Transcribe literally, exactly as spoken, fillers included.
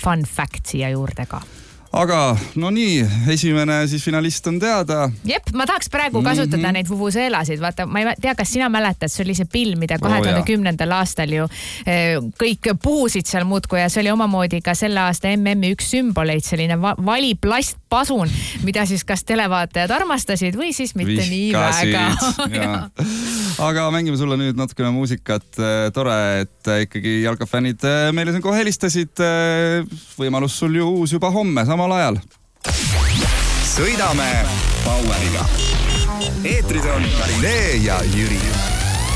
fun fact siia juurde ka. Aga no nii, esimene siis finalist on teada. Jep, ma tahaks praegu kasutada mm-hmm. neid vuvuzeelasid. Vaata, ma ei tea, kas sina mäletad, see oli see pill, mida kahe tuhande kümnendal aastal ju kõik puhusid seal muudku ja see oli omamoodi ka selle aasta M M-i üks sümboleid, selline vali plastpasun, mida siis kas televaatajad armastasid või siis mitte Vihkasid. Nii väga. Aga mängime sulle nüüd natukene muusikat. Tore, et ikkagi jalkafännid meile siin kohe helistasid. Võimalus sul ju uus juba homme samal ajal. Sõidame Baueriga. Eetris on Karinee ja Jüri.